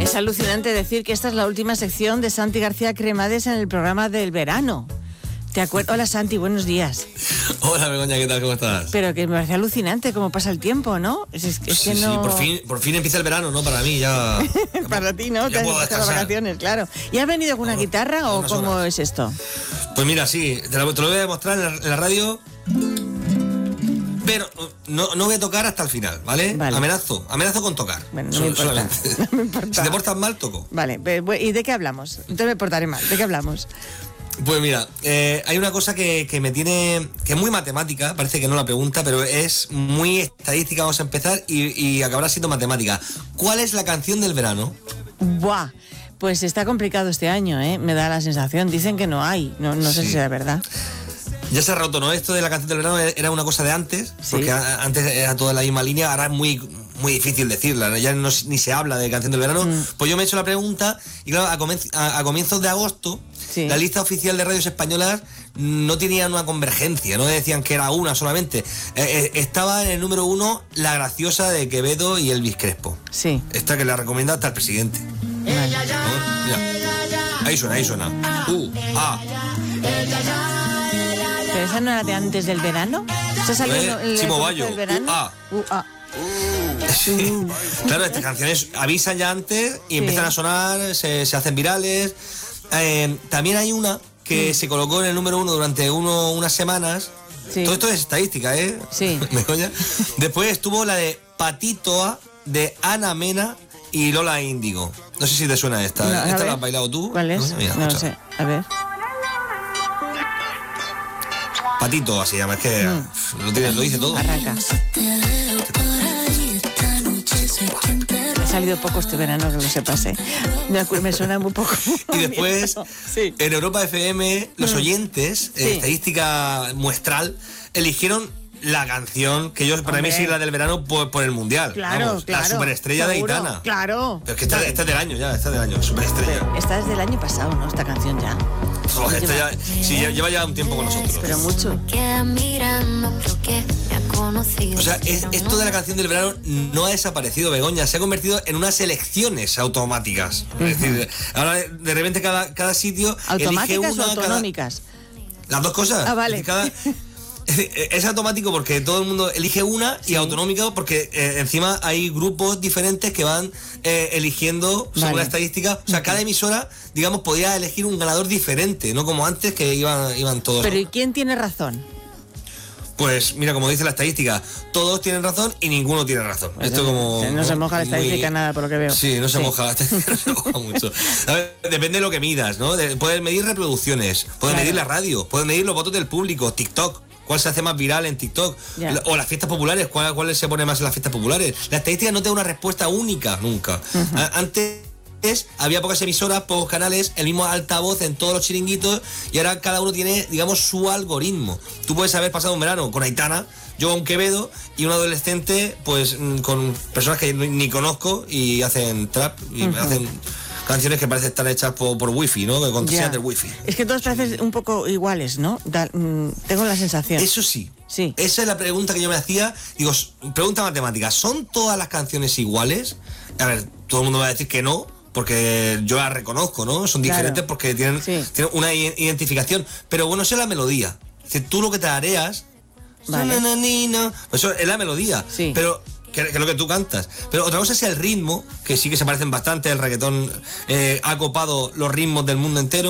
Es alucinante decir que esta es la última sección de Santi García Cremades en el programa del verano. ¿Te acuerdas? Hola Santi, buenos días. Hola Begoña, ¿qué tal? ¿Cómo estás? Pero que me parece alucinante cómo pasa el tiempo, ¿no? Es que sí, no... por fin empieza el verano, ¿no? Para mí ya... Para ti, ¿no? Ya puedo descansar. Vacaciones, claro. ¿Y has venido con una guitarra o cómo horas. es esto? Pues mira, sí, te lo voy a demostrar en la radio... Pero no voy a tocar hasta el final, ¿vale? Amenazo con tocar. Bueno, no me importa. No me importa. Si te portas mal, toco. Vale, ¿y de qué hablamos? Entonces me portaré mal. ¿De qué hablamos? Pues mira, hay una cosa que me tiene... que es muy matemática, parece que no la pregunta, pero es muy estadística. Vamos a empezar y acabará siendo matemática. ¿Cuál es la canción del verano? Buah, pues está complicado este año, ¿eh? Me da la sensación. Dicen que no hay. No sé si será verdad. Ya se ha roto, ¿no? Esto de la canción del verano era una cosa de antes, ¿sí? Porque antes era toda la misma línea, ahora es muy difícil decirla, ya ni se habla de canción del verano. Pues yo me he hecho la pregunta y claro, a comienzos de agosto, la lista oficial de radios españolas no tenía una convergencia, no decían que era una solamente. Estaba en el número 1 La Graciosa de Quevedo y Elvis Crespo. Sí. Esta que la recomienda hasta el presidente. Vale. ¿No? Ahí suena. ¿Pero esa no era de antes del verano? ¿Se salió el Chimo Bayo. del verano? Sí. Claro, estas canciones avisan ya antes y empiezan a sonar, se hacen virales. También hay una que se colocó en el número 1 durante unas semanas. Sí. Todo esto es estadística, ¿eh? Sí. ¿Me coña? Después estuvo la de Patitoa de Ana Mena y Lola Índigo. No sé si te suena esta. No, ¿Esta la has bailado tú? ¿Cuál es? No sé. A ver. Patito, así llama, es que lo dice todo. Arranca. Ha salido poco este verano, que lo sepas, ¿eh? Me suena muy poco. Y después, en Europa FM, los oyentes, estadística muestral, eligieron la canción que yo, para mí, sí, la del verano por el Mundial. Claro. La superestrella seguro, de Aitana. Claro. Pero es que esta es del año ya, superestrella. Esta es del año pasado, ¿no? Esta canción ya. Lleva ya un tiempo con nosotros. Pero mucho. O sea, esto de la canción del verano no ha desaparecido, Begoña. Se ha convertido en unas elecciones automáticas. Es decir, ahora de repente cada sitio ¿automáticas elige una, o autonómicas? Las dos cosas. Ah, vale. Es automático porque todo el mundo elige una y automático porque encima hay grupos diferentes que van eligiendo según la estadística. O sea, cada emisora, digamos, podía elegir un ganador diferente, no como antes que iban todos. Pero ¿y quién tiene razón? Pues mira, como dice la estadística, todos tienen razón y ninguno tiene razón. Pues esto como no se moja la estadística nada, por lo que veo. Sí, no se moja la estadística, no se moja mucho. A ver, depende de lo que midas, ¿no? Puedes medir reproducciones, puedes medir la radio, puedes medir los votos del público, TikTok. ¿Cuál se hace más viral en TikTok? O las fiestas populares, ¿cuál se pone más en las fiestas populares? La estadística no te da una respuesta única, nunca. Antes había pocas emisoras, pocos canales, el mismo altavoz en todos los chiringuitos y ahora cada uno tiene, digamos, su algoritmo. Tú puedes haber pasado un verano con Aitana, yo con Quevedo y un adolescente, pues con personas que ni conozco y hacen trap y hacen canciones que parecen estar hechas por wifi, ¿no? Que contraseñas del wifi. Es que todos parecen un poco iguales, ¿no? Tengo la sensación. Eso sí. Esa es la pregunta que yo me hacía. Digo, pregunta matemática, ¿son todas las canciones iguales? A ver, todo el mundo va a decir que no, porque yo las reconozco, ¿no? Son diferentes porque tienen una identificación. Pero bueno, esa es la melodía. Es decir, tú lo que te areas, eso es la melodía. Pero que es lo que tú cantas. Pero otra cosa es el ritmo, que sí que se parecen bastante. El reggaetón ha copado los ritmos del mundo entero.